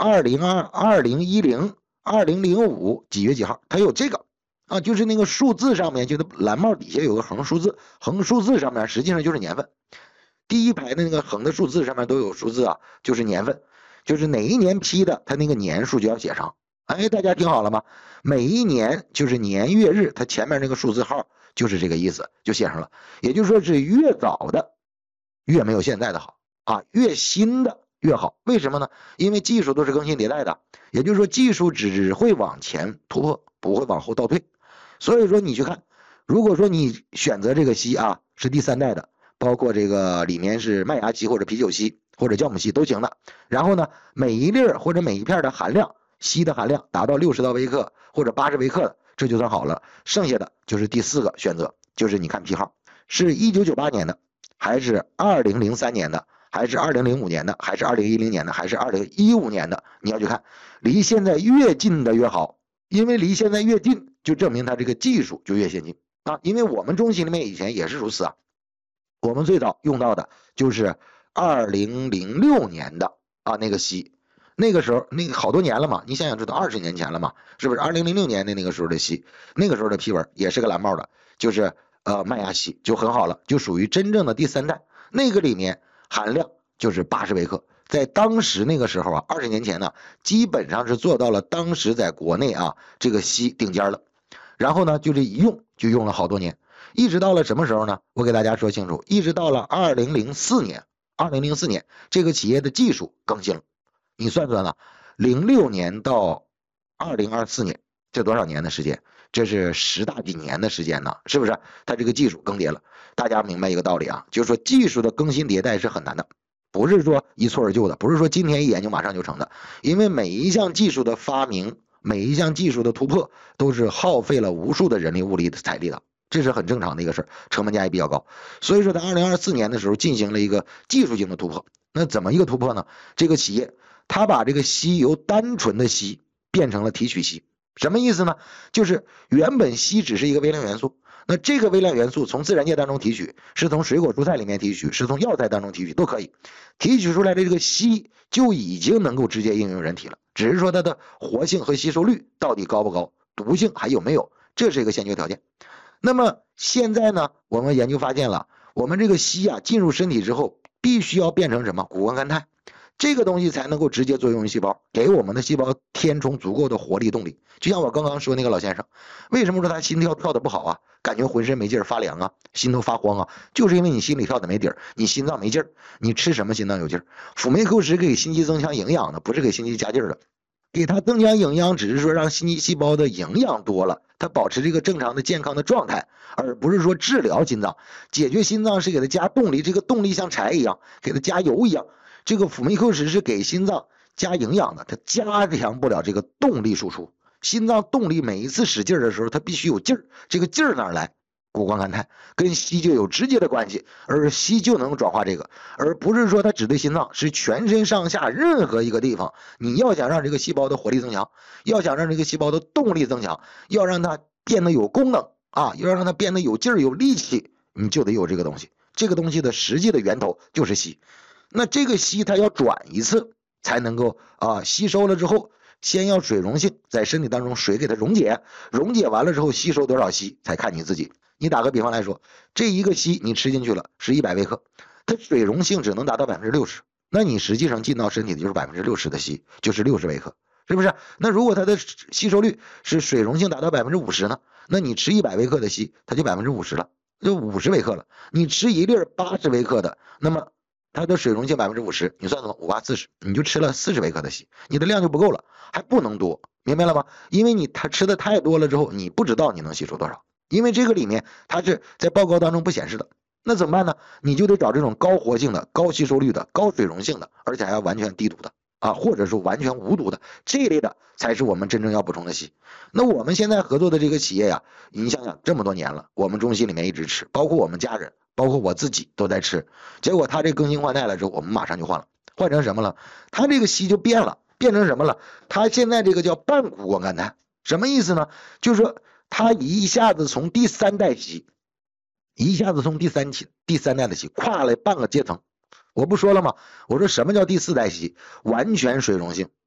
2022、2010、2005几月几号，它有这个啊，就是那个数字上面，就是蓝帽底下有个横数字，横数字上面实际上就是年份。第一排的那个横的数字上面都有数字啊，就是年份，就是哪一年批的，它那个年数就要写上。哎，大家听好了吗？每一年就是年月日，它前面那个数字号就是这个意思，就写上了。也就是说是越早的越没有现在的好啊，越新的越好。为什么呢？因为技术都是更新迭代的，也就是说技术只会往前突破，不会往后倒退。所以说你去看，如果说你选择这个锡啊是第3代的，包括这个里面是麦芽锡或者啤酒锡或者酵母锡都行的。然后呢，每一粒或者每一片的含量，锡的含量达到60到微克或者80微克的，这就算好了。剩下的就是第4个选择，就是你看批号，是1998年的，还是2003年的，还是2005年的，还是2010年的，还是2015年的？你要去看，离现在越近的越好，因为离现在越近，就证明它这个技术就越先进啊。因为我们中心里面以前也是如此啊。我们最早用到的就是2006年的啊那个锡，那个时候那个好多年了嘛，你想想这都20年前了嘛，是不是？2006年的那个时候的锡，那个时候的批文也是个蓝帽的，就是麦芽锡就很好了，就属于真正的第3代，那个里面含量就是80微克，在当时那个时候啊，20年前呢，基本上是做到了当时在国内啊这个锡顶尖了。然后呢，就这一用就用了好多年。一直到了什么时候呢？我给大家说清楚，一直到了2004年，2004年这个企业的技术更新了。你算算了，06年到2024年，这多少年的时间？这是10大几年的时间呢，是不是？它这个技术更迭了，大家明白一个道理啊，就是说技术的更新迭代是很难的，不是说一蹴而就的，不是说今天一研究马上就成的，因为每一项技术的发明，每一项技术的突破，都是耗费了无数的人力物力的财力的。这是很正常的一个事儿，成本价也比较高。所以说，在2024年的时候进行了一个技术性的突破。那怎么一个突破呢？这个企业它把这个锡由单纯的锡变成了提取锡，什么意思呢？就是原本锡只是一个微量元素，那这个微量元素从自然界当中提取，是从水果蔬菜里面提取，是从药材当中提取都可以。提取出来的这个锡就已经能够直接应用人体了，只是说它的活性和吸收率到底高不高，毒性还有没有，这是一个先决条件。那么现在呢，我们研究发现了，我们这个锡啊进入身体之后，必须要变成什么？谷胱甘肽，这个东西才能够直接作用于细胞，给我们的细胞填充足够的活力动力。就像我刚刚说那个老先生，为什么说他心跳跳的不好啊？感觉浑身没劲儿，发凉啊，心头发慌啊，就是因为你心里跳的没底儿，你心脏没劲儿，你吃什么心脏有劲儿？辅酶 Q10给心肌增强营养的，不是给心肌加劲儿的。给它增强营养，只是说让心肌细胞的营养多了，它保持这个正常的健康的状态，而不是说治疗心脏。解决心脏是给它加动力，这个动力像柴一样，给它加油一样。这个辅酶 Q10是给心脏加营养的，它加强不了这个动力输出。心脏动力每一次使劲的时候，它必须有劲儿，这个劲儿哪来？谷胱甘肽跟硒就有直接的关系，而硒就能转化这个，而不是说它只对心脏，是全身上下任何一个地方。你要想让这个细胞的活力增强，要想让这个细胞的动力增强，要让它变得有功能啊，要让它变得有劲儿有力气，你就得有这个东西。这个东西的实际的源头就是硒。那这个硒它要转一次才能够吸收了之后，先要水溶性，在身体当中水给它溶解，溶解完了之后吸收多少硒才看你自己。你打个比方来说，这一个硒你吃进去了是100微克，它水溶性只能达到60%，那你实际上进到身体的就是60%的硒，就是60微克，是不是？那如果它的吸收率是水溶性达到50%呢？那你吃100微克的硒，它就50%了，就50微克了。你吃一粒80微克的，那么它的水溶性50%，你算算5、8、40，你就吃了40微克的硒，你的量就不够了，还不能多，明白了吗？因为它吃的太多了之后，你不知道你能吸收多少。因为这个里面它是在报告当中不显示的，那怎么办呢？你就得找这种高活性的、高吸收率的、高水溶性的，而且还要完全低毒的啊，或者是完全无毒的，这一类的才是我们真正要补充的硒。那我们现在合作的这个企业呀，你想想这么多年了，我们中心里面一直吃，包括我们家人，包括我自己都在吃，结果它这更新换代了之后，我们马上就换了，换成什么了？它这个硒就变了，变成什么了？它现在这个叫半谷胱甘肽，什么意思呢？就是说它一下子从第3代硒，一下子从第三代的硒跨了半个阶层。我不说了吗？我说什么叫第4代硒？完全水溶性，